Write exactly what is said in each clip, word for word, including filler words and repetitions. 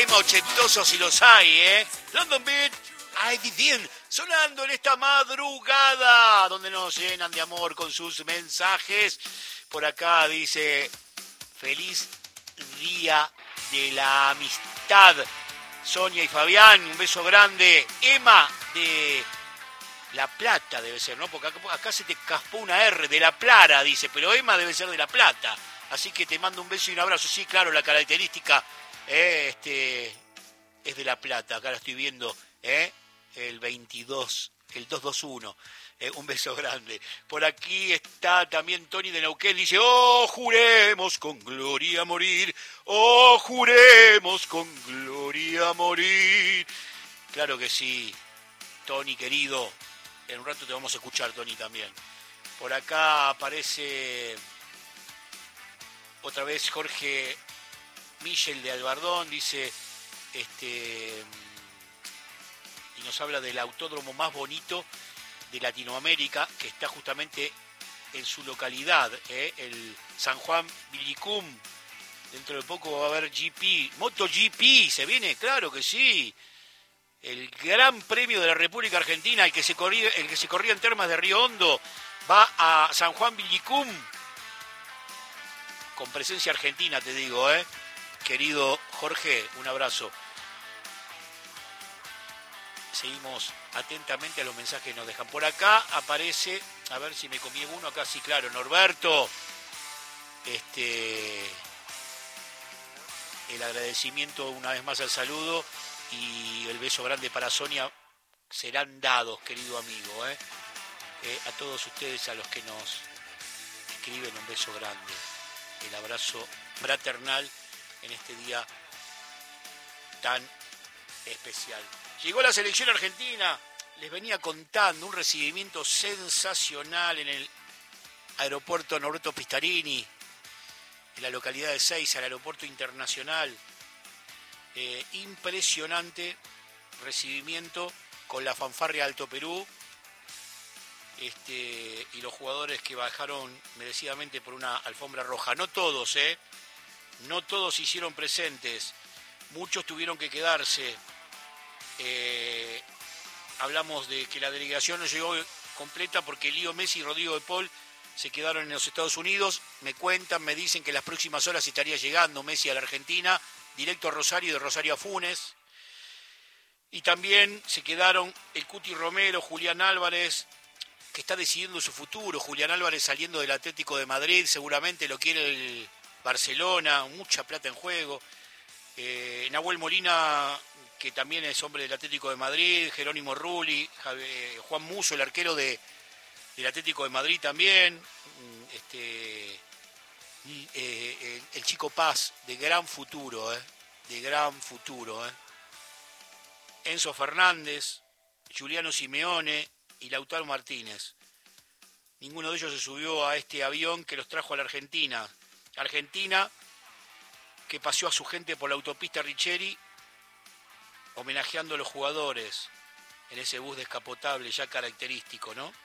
tema ochentoso si los hay, ¿eh? London Beat, I Did, sonando en esta madrugada, donde nos llenan de amor con sus mensajes. Por acá dice, feliz día de la amistad. Sonia y Fabián, un beso grande. Emma de La Plata debe ser, ¿no? Porque acá, acá se te caspó una R, de La Plata, dice, pero Emma debe ser de La Plata. Así que te mando un beso y un abrazo. Sí, claro, la característica eh, este, es de La Plata. Acá la estoy viendo, eh, el veintidós, el doscientos veintiuno. Eh, un beso grande. Por aquí está también Tony de Neuquén. Dice, oh, juremos con gloria morir. Oh, juremos con gloria morir. Claro que sí, Tony querido. En un rato te vamos a escuchar, Tony, también. Por acá aparece otra vez Jorge Michel de Albardón. Dice, este, y nos habla del autódromo más bonito de Latinoamérica, que está justamente en su localidad, ¿eh? El San Juan Villicum. Dentro de poco va a haber G P, MotoGP, ¿se viene? Claro que sí. El Gran Premio de la República Argentina, el que se corría, el que se corría en Termas de Río Hondo, va a San Juan Villicum, con presencia argentina, te digo, ¿eh? Querido Jorge, un abrazo. Seguimos atentamente a los mensajes que nos dejan. Por acá aparece, a ver si me comí uno, acá sí, claro, Norberto. Este, el agradecimiento una vez más al saludo y el beso grande para Sonia serán dados, querido amigo, ¿eh? Eh, a todos ustedes, a los que nos escriben, un beso grande. El abrazo fraternal en este día tan especial. Llegó la selección argentina, les venía contando un recibimiento sensacional en el aeropuerto Norberto Pistarini, en la localidad de Ezeiza, el aeropuerto internacional. Eh, impresionante recibimiento con la fanfarria Alto Perú. Este, y los jugadores que bajaron merecidamente por una alfombra roja. No todos, ¿eh? No todos se hicieron presentes. Muchos tuvieron que quedarse. Eh, hablamos de que la delegación no llegó completa porque Leo Messi y Rodrigo de Paul se quedaron en los Estados Unidos. Me cuentan, me dicen que en las próximas horas estaría llegando Messi a la Argentina, directo a Rosario y de Rosario a Funes. Y también se quedaron el Cuti Romero, Julián Álvarez, que está decidiendo su futuro. Julián Álvarez saliendo del Atlético de Madrid, seguramente lo quiere el Barcelona, mucha plata en juego. Eh, Nahuel Molina, que también es hombre del Atlético de Madrid, Jerónimo Rulli, Javier, Juan Musso, el arquero de, del Atlético de Madrid también, este, eh, eh, el Chico Paz, de gran futuro, eh, de gran futuro. Eh. Enzo Fernández, Juliano Simeone y Lautaro Martínez. Ninguno de ellos se subió a este avión que los trajo a la Argentina. Argentina, que paseó a su gente por la autopista Richeri, homenajeando a los jugadores en ese bus descapotable ya característico, ¿no?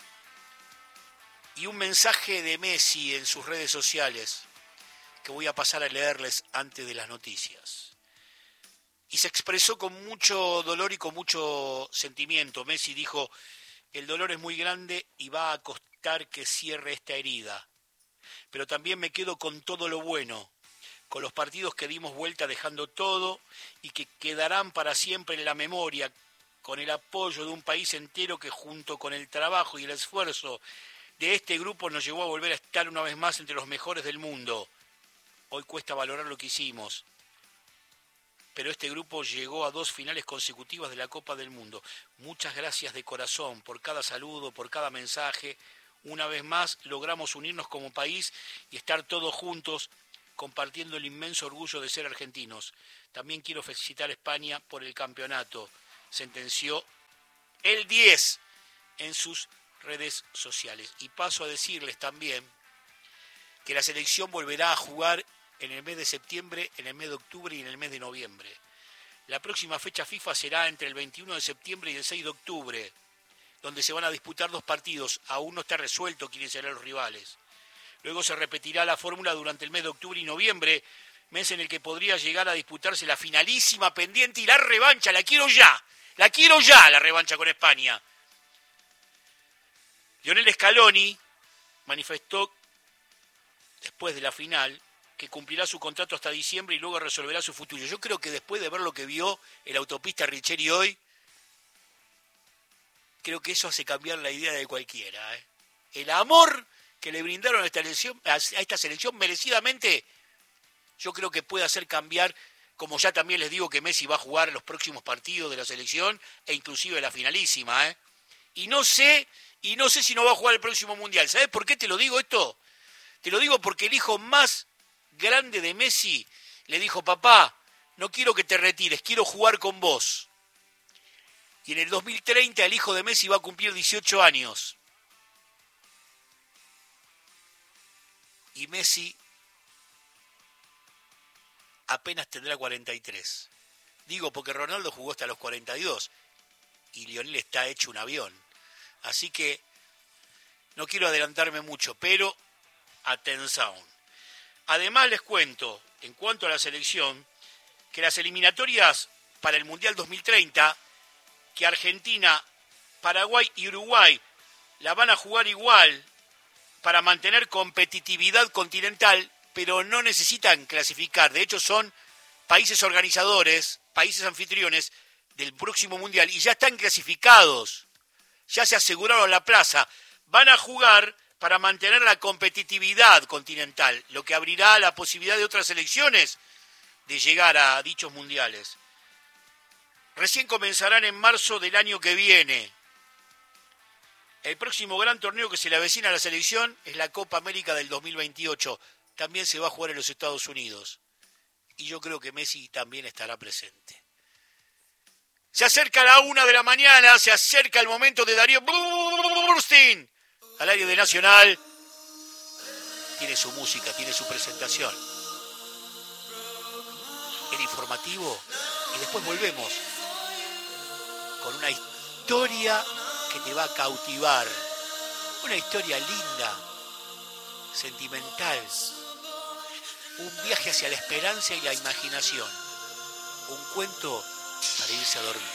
Y un mensaje de Messi en sus redes sociales que voy a pasar a leerles antes de las noticias. Y se expresó con mucho dolor y con mucho sentimiento. Messi dijo, el dolor es muy grande y va a costar que cierre esta herida. Pero también me quedo con todo lo bueno, con los partidos que dimos vuelta dejando todo y que quedarán para siempre en la memoria, con el apoyo de un país entero que junto con el trabajo y el esfuerzo de este grupo nos llevó a volver a estar una vez más entre los mejores del mundo. Hoy cuesta valorar lo que hicimos, pero este grupo llegó a dos finales consecutivas de la Copa del Mundo. Muchas gracias de corazón por cada saludo, por cada mensaje. Una vez más logramos unirnos como país y estar todos juntos compartiendo el inmenso orgullo de ser argentinos. También quiero felicitar a España por el campeonato, sentenció el diez en sus redes sociales. Y paso a decirles también que la selección volverá a jugar en el mes de septiembre, en el mes de octubre y en el mes de noviembre. La próxima fecha FIFA será entre el veintiuno de septiembre y el seis de octubre, donde se van a disputar dos partidos. Aún no está resuelto quiénes serán los rivales. Luego se repetirá la fórmula durante el mes de octubre y noviembre, mes en el que podría llegar a disputarse la finalísima pendiente y la revancha. La quiero ya, la quiero ya, la revancha con España. Lionel Scaloni manifestó después de la final que cumplirá su contrato hasta diciembre y luego resolverá su futuro. Yo creo que después de ver lo que vio en la autopista Richeri hoy, creo que eso hace cambiar la idea de cualquiera. ¿eh? El amor que le brindaron a esta selección, a esta selección merecidamente, yo creo que puede hacer cambiar, como ya también les digo que Messi va a jugar los próximos partidos de la selección e inclusive la finalísima. ¿eh? Y no sé, y no sé si no va a jugar el próximo Mundial. ¿Sabes por qué te lo digo esto? Te lo digo porque el hijo más grande de Messi le dijo, papá, no quiero que te retires, quiero jugar con vos. Y en el dos mil treinta el hijo de Messi va a cumplir dieciocho años. Y Messi apenas tendrá cuarenta y tres. Digo porque Ronaldo jugó hasta los cuarenta y dos y Lionel está hecho un avión. Así que no quiero adelantarme mucho, pero atención. Además les cuento, en cuanto a la selección, que las eliminatorias para el Mundial dos mil treinta, que Argentina, Paraguay y Uruguay la van a jugar igual para mantener competitividad continental, pero no necesitan clasificar. De hecho, son países organizadores, países anfitriones del próximo Mundial y ya están clasificados. Ya se aseguraron la plaza. Van a jugar para mantener la competitividad continental, lo que abrirá la posibilidad de otras selecciones de llegar a dichos mundiales. Recién comenzarán en marzo del año que viene. El próximo gran torneo que se le avecina a la selección es la Copa América del dos mil veintiocho. También se va a jugar en los Estados Unidos. Y yo creo que Messi también estará presente. Se acerca la una de la mañana, se acerca el momento de Darío Burstein. Al aire de Nacional. Tiene su música, tiene su presentación. El informativo. Y después volvemos con una historia que te va a cautivar. Una historia linda, sentimental. Un viaje hacia la esperanza y la imaginación. Un cuento para irse a dormir.